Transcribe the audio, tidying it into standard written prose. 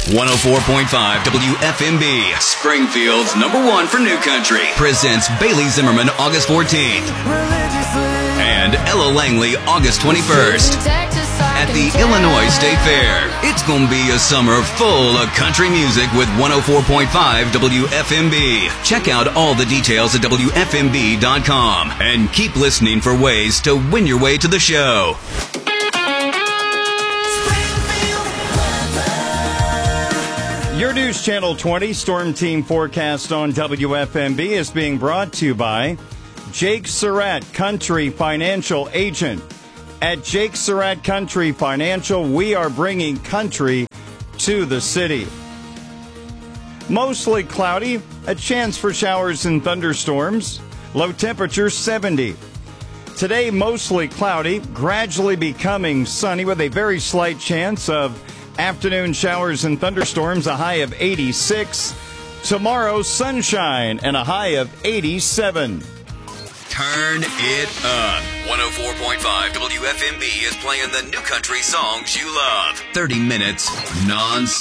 104.5 WFMB, Springfield's #1 for new country, presents Bailey Zimmerman August 14th and Ella Langley August 21st at the Illinois State Fair. It's gonna be a summer full of country music with 104.5 WFMB. Check out all the details at WFMB.com and keep listening for ways to win your way to the show. Your News Channel 20 Storm Team forecast on WFMB is being brought to you by Jake Surratt, Country Financial Agent. At Jake Surratt Country Financial, we are bringing country to the city. Mostly cloudy, a chance for showers and thunderstorms. Low temperature 70. Today, mostly cloudy, gradually becoming sunny with a very slight chance of afternoon showers and thunderstorms, a high of 86. Tomorrow, sunshine and a high of 87. Turn it up. 104.5 WFMB is playing the new country songs you love. 30 minutes non-stop.